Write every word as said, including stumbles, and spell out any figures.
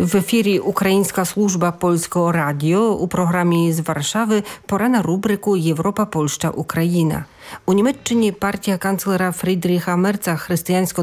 W efirі Українська служба Польського радіо. У програмі з Варшави пора на рубрику «Європа, Польща, Україна». У Німеччині партія канцлера Фрідріха Мерца християнсько